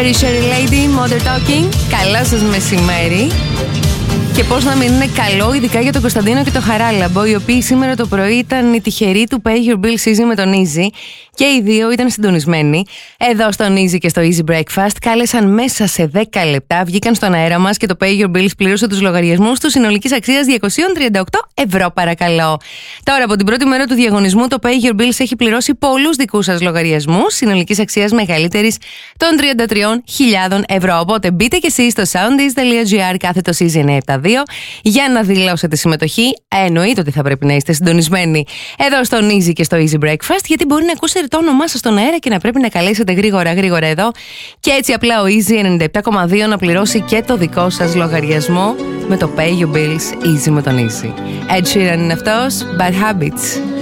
Sherry Lady, Modern Talking. Καλό σας μεσημέρι. Και πώς να μην είναι καλό, ειδικά για τον Κωνσταντίνο και τον Χαράλαμπο, οι οποίοι σήμερα το πρωί ήταν οι τυχεροί του Pay Your Bills Easy με τον Easy. Και οι δύο ήταν συντονισμένοι. Εδώ στον Easy και στο Easy Breakfast κάλεσαν μέσα σε 10 λεπτά, βγήκαν στον αέρα μας και το Pay Your Bills πλήρωσε τους λογαριασμούς του συνολικής αξίας 238 ευρώ, παρακαλώ. Τώρα, από την πρώτη μέρα του διαγωνισμού, το Pay Your Bills έχει πληρώσει πολλούς δικούς σας λογαριασμούς συνολικής αξίας μεγαλύτερης των 33.000 ευρώ. Οπότε μπείτε και εσείς στο soundease.gr/Easy972 για να δηλώσετε συμμετοχή. Εννοείται ότι θα πρέπει να είστε συντονισμένοι εδώ στον Easy και στο Easy Breakfast, γιατί μπορεί να ακούσετε το όνομά σας στον αέρα και να πρέπει να καλέσετε γρήγορα εδώ. Και έτσι απλά ο Easy 97,2 να πληρώσει και το δικό σας λογαριασμό με το Pay Your Bills Easy με τον Easy. Ed Sheeran είναι αυτός, Bad Habits.